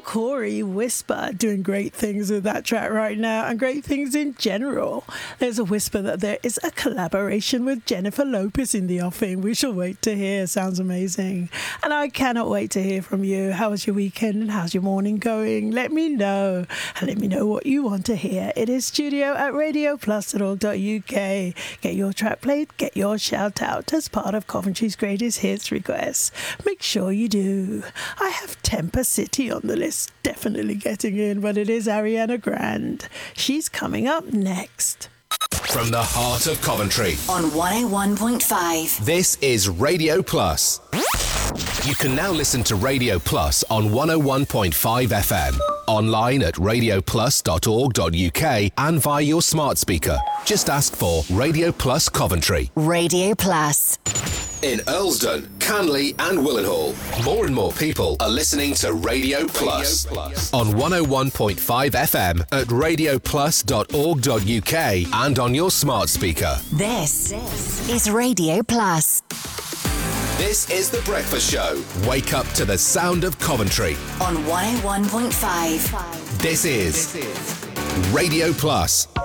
Corey Whisper doing great things with that track right now, and great things in general. There's a whisper that there is a collaboration with Jennifer Lopez in the offing. We shall wait to hear. Sounds amazing. And I cannot wait to hear from you. How was your weekend and how's your morning going? Let me know. And let me know what you want to hear. It is studio@radioplus.org.uk. Get your track played, get your shout out as part of Coventry's Greatest Hits requests. Make sure you do. I have Temper City on the list, definitely getting in, but it is Ariana Grande. She's coming up next. From the heart of Coventry on 101.5. This is Radio Plus. You can now listen to Radio Plus on 101.5 FM, online at radioplus.org.uk and via your smart speaker. Just ask for Radio Plus Coventry. Radio Plus. In Earlsdon, Canley and Willenhall, more and more people are listening to Radio Plus on 101.5 FM at radioplus.org.uk and on your smart speaker. This is Radio Plus. This is The Breakfast Show. Wake up to the sound of Coventry on 101.5. This is Radio Plus.